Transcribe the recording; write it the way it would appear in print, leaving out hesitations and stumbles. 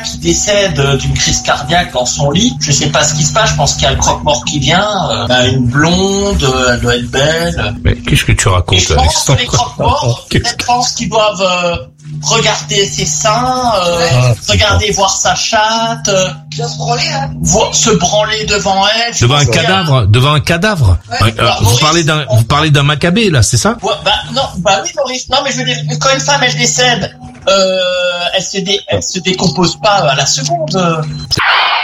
qui décède d'une crise cardiaque dans son lit. Je sais pas ce qui se passe, je pense qu'il y a le croque-mort qui vient, une blonde, elle doit être belle. Mais qu'est-ce que tu racontes, et je pense que les croque-morts, je pense qu'ils doivent regarder ses seins, regarder voir sa chatte, se branler devant elle. Devant un cadavre. Ouais. Vous parlez d'un Maccabée, là, c'est ça? Ouais, oui, Maurice. Non, mais je veux dire, quand une femme, elle décède, elle se décompose pas à la seconde.